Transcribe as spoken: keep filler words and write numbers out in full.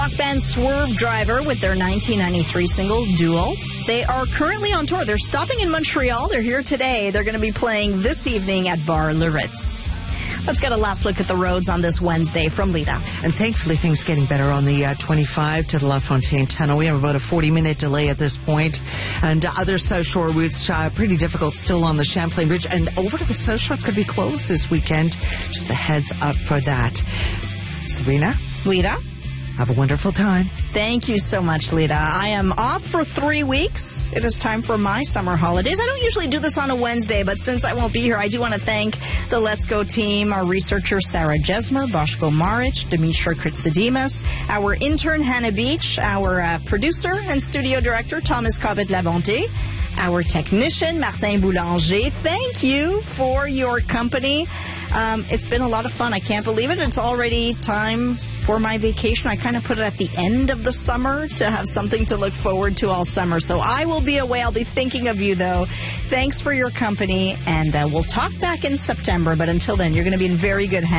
Rock band Swerve Driver with their nineteen ninety-three single, Duel. They are currently on tour. They're stopping in Montreal. They're here today. They're going to be playing this evening at Bar Le Ritz. Let's get a last look at the roads on this Wednesday from Lita. And thankfully, things getting better on the uh, twenty-five to the La Fontaine Tunnel. We have about a forty-minute delay at this point. And uh, other South Shore routes, uh, pretty difficult still on the Champlain Bridge. And over to the South Shore, it's going to be closed this weekend. Just a heads up for that. Sabrina? Lita? Have a wonderful time. Thank you so much, Lita. I am off for three weeks. It is time for my summer holidays. I don't usually do this on a Wednesday, but since I won't be here, I do want to thank the Let's Go team, our researcher, Sarah Jesmer, Boshko Maric, Dimitra Kritsadimos, our intern, Hannah Beach, our uh, producer and studio director, Thomas Cobbett-Lavonte, our technician, Martin Boulanger. Thank you for your company. Um, it's been a lot of fun. I can't believe it. It's already time for my vacation. I kind of put it at the end of the summer to have something to look forward to all summer. So I will be away. I'll be thinking of you, though. Thanks for your company, and uh, we'll talk back in September. But until then, you're going to be in very good hands.